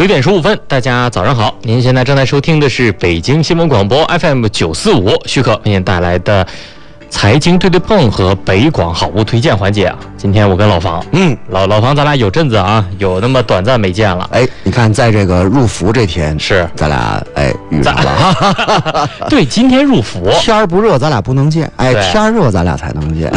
9点15分，大家早上好！您现在正在收听的是北京新闻广播 FM 945，许可为您带来的财经对对碰和北广好物推荐环节啊。今天我跟老房，老房，咱俩有阵子啊，有那么短暂没见了。 哎，你看，在这个入伏这天， 是咱俩遇上了。 对，今天入伏， 天儿不热咱俩不能见，天儿热咱俩才能见。